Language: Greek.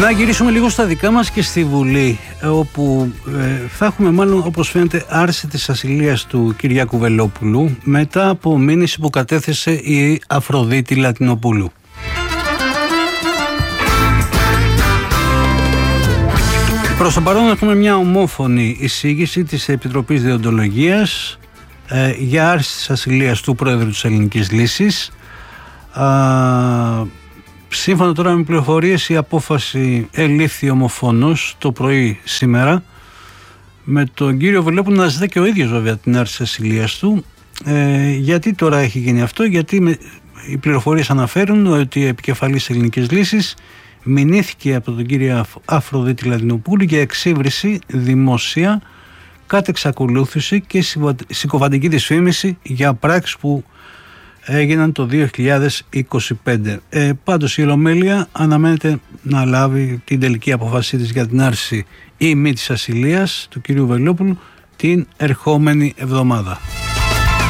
Να γυρίσουμε λίγο στα δικά μας και στη Βουλή, όπου θα έχουμε μάλλον, όπως φαίνεται, άρση της ασυλίας του Κυριάκου Βελόπουλου μετά από μήνυση που κατέθεσε η Αφροδίτη Λατινοπούλου. Προς το παρόν έχουμε μια ομόφωνη εισήγηση της Επιτροπής Δεοντολογίας για άρση της ασυλίας του Πρόεδρου της Ελληνικής Λύσης. Σύμφωνα τώρα με πληροφορίες, η απόφαση ελήφθη ομοφόνος το πρωί σήμερα, με τον κύριο Βελόπουλο να ζητά και ο ίδιος βέβαια την άρση της ασυλίας του. Γιατί τώρα έχει γίνει αυτό? Γιατί οι πληροφορίες αναφέρουν ότι η επικεφαλής Ελληνικής Λύσης μηνύθηκε από τον κύριο Αφροδίτη Λατινοπούλου για εξύβριση δημόσια, κατ' εξακολούθηση και συκοφαντική δυσφήμιση για πράξεις που έγιναν το 2025. Πάντως η Ολομέλεια αναμένεται να λάβει την τελική αποφασή της για την άρση ή μη της ασυλίας του κυρίου Βελόπουλου την ερχόμενη εβδομάδα.